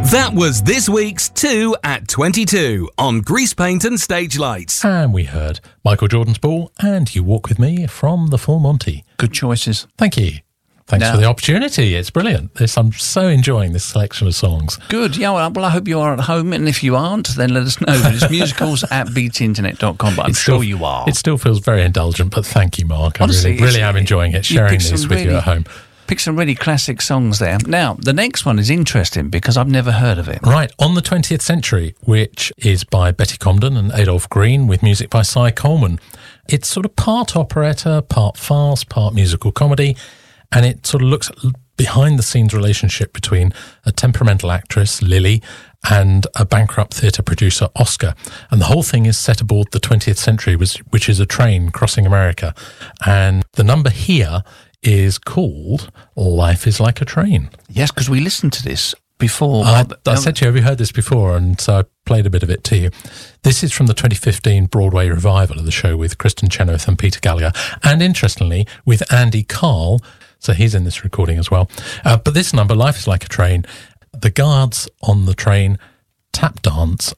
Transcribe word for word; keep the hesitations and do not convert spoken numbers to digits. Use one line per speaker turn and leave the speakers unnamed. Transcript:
That was this week's two at twenty-two on Grease Paint and Stage Lights.
And we heard Michael Jordan's Ball and You Walk With Me from the Full Monty.
Good choices.
Thank you. Thanks
now,
for the opportunity. It's brilliant. This, I'm so enjoying this selection of songs.
Good. Yeah, well, well, I hope you are at home. And if you aren't, then let us know. It's musicals at b t internet dot com, but I'm
It's
sure
still,
you are.
It still feels very indulgent, but thank you, Mark.
Honestly,
I really, really am enjoying it, sharing
picked
this
some
with
really-
you at home.
Pick some really classic songs there. Now, the next one is interesting because I've never heard of it.
Right, On the twentieth Century, which is by Betty Comden and Adolph Green with music by Cy Coleman. It's sort of part operetta, part farce, part musical comedy, and it sort of looks at behind-the-scenes relationship between a temperamental actress, Lily, and a bankrupt theatre producer, Oscar. And the whole thing is set aboard the twentieth century, which is a train crossing America. And the number here is called Life is Like a Train.
Yes, because we listened to this before.
I, I said to you, have you heard this before? And so I played a bit of it to you. This is from the twenty fifteen Broadway revival of the show with Kristen Chenoweth and Peter Gallagher. And interestingly, with Andy Carl. So he's in this recording as well. Uh, but this number, Life is Like a Train, the guards on the train tap dance